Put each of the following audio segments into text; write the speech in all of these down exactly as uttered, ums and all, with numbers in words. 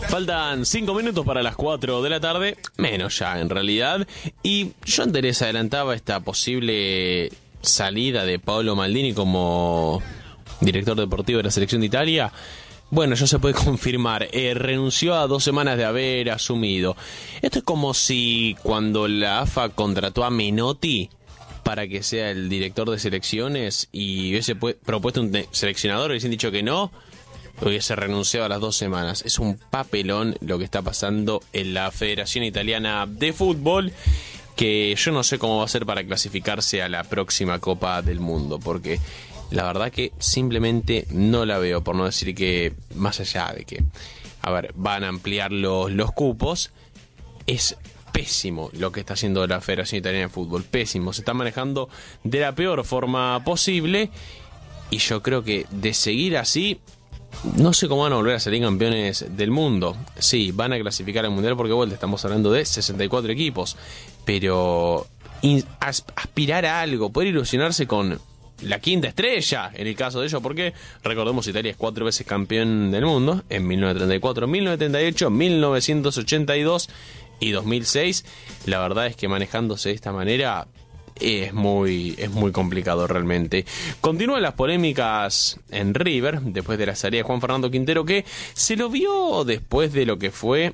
Faltan cinco minutos para las cuatro de la tarde, menos ya en realidad, y yo antes les adelantaba esta posible salida de Paolo Maldini como director deportivo de la selección de Italia. Bueno, ya se puede confirmar, eh, renunció a dos semanas de haber asumido. Esto es como si cuando la A F A contrató a Menotti para que sea el director de selecciones y hubiese propuesto un seleccionador y hubiesen dicho que no, hubiese renunciado a las dos semanas. Es un papelón lo que está pasando en la Federación Italiana de Fútbol, que yo no sé cómo va a ser para clasificarse a la próxima Copa del Mundo, porque la verdad que simplemente no la veo, por no decir que, más allá de que, a ver, van a ampliar los, los cupos, es pésimo lo que está haciendo la Federación Italiana de Fútbol, pésimo, se está manejando de la peor forma posible, y yo creo que de seguir así, no sé cómo van a volver a salir campeones del mundo. Sí, van a clasificar al Mundial porque, bueno, estamos hablando de sesenta y cuatro equipos, pero in, as, aspirar a algo, poder ilusionarse con la quinta estrella, en el caso de ellos, porque recordemos, Italia es cuatro veces campeón del mundo, en mil novecientos treinta y cuatro, mil novecientos treinta y ocho, mil novecientos ochenta y dos y dos mil seis. La verdad es que manejándose de esta manera es muy, es muy complicado realmente. Continúan las polémicas en River, después de la salida de Juan Fernando Quintero, que se lo vio después de lo que fue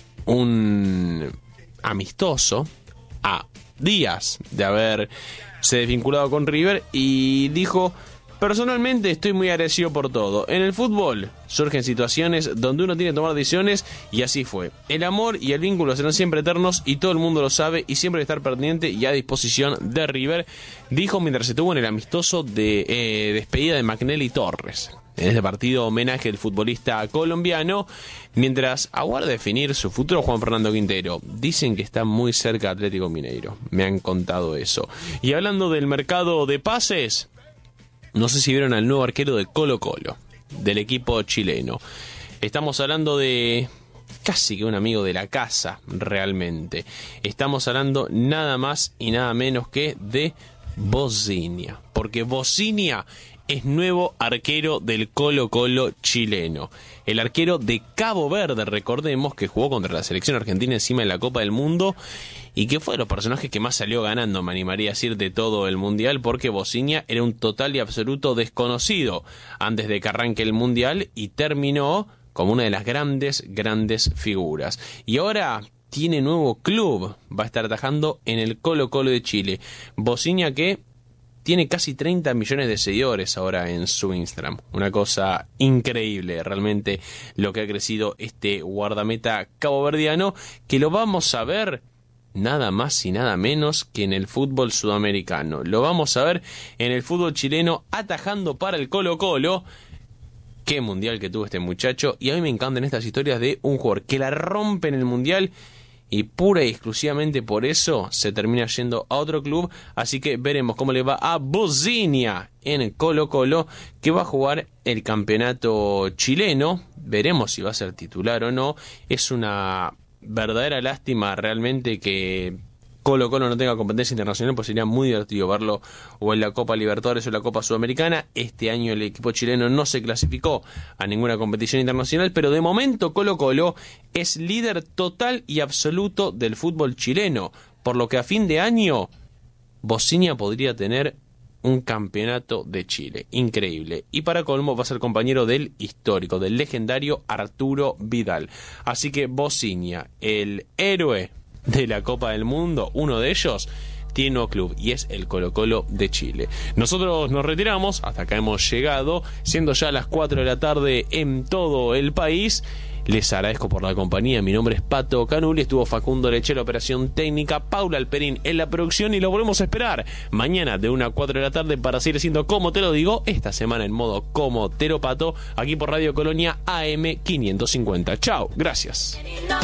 un amistoso a días de haberse desvinculado con River, y dijo: personalmente estoy muy agradecido por todo. En el fútbol surgen situaciones donde uno tiene que tomar decisiones, y así fue. El amor y el vínculo serán siempre eternos y todo el mundo lo sabe, y siempre hay que estar pendiente y a disposición de River, dijo mientras estuvo en el amistoso de eh, despedida de McNelly Torres. En este partido homenaje al futbolista colombiano, mientras aguarda definir su futuro Juan Fernando Quintero. Dicen que está muy cerca de Atlético Mineiro, me han contado eso. Y hablando del mercado de pases, no sé si vieron al nuevo arquero de Colo Colo, del equipo chileno. Estamos hablando de casi que un amigo de la casa, realmente. Estamos hablando nada más y nada menos que de Bocinia, porque Bocinia es nuevo arquero del Colo Colo chileno. El arquero de Cabo Verde, recordemos que jugó contra la selección argentina encima de la Copa del Mundo, y que fue de los personajes que más salió ganando, me animaría a decir, de todo el Mundial, porque Bocinia era un total y absoluto desconocido antes de que arranque el Mundial, y terminó como una de las grandes, grandes figuras. Y ahora tiene nuevo club, va a estar atajando en el Colo Colo de Chile. Bocinia, que tiene casi treinta millones de seguidores ahora en su Instagram. Una cosa increíble, realmente, lo que ha crecido este guardameta caboverdiano, que lo vamos a ver nada más y nada menos que en el fútbol sudamericano. Lo vamos a ver en el fútbol chileno, atajando para el Colo Colo. Qué mundial que tuvo este muchacho. Y a mí me encantan estas historias de un jugador que la rompe en el mundial y pura y exclusivamente por eso se termina yendo a otro club. Así que veremos cómo le va a Bocinia en el Colo Colo, que va a jugar el campeonato chileno. Veremos si va a ser titular o no. Es una verdadera lástima realmente que Colo Colo no tenga competencia internacional, pues sería muy divertido verlo o en la Copa Libertadores o en la Copa Sudamericana. Este año el equipo chileno no se clasificó a ninguna competición internacional, pero de momento Colo Colo es líder total y absoluto del fútbol chileno, por lo que a fin de año Bocinia podría tener un campeonato de Chile. Increíble. Y para colmo va a ser compañero del histórico, del legendario Arturo Vidal. Así que Bocinia, el héroe de la Copa del Mundo, uno de ellos, tiene un nuevo club y es el Colo Colo de Chile. Nosotros nos retiramos, hasta acá hemos llegado, siendo ya las cuatro de la tarde en todo el país. Les agradezco por la compañía. Mi nombre es Pato Canuli, estuvo Facundo Lechero, operación técnica, Paula Alperín en la producción, y lo volvemos a esperar mañana de una a cuatro de la tarde para seguir siendo Como Te Lo Digo, esta semana en modo Como Te Lo Pato, aquí por Radio Colonia A M quinientos cincuenta. Chao, gracias.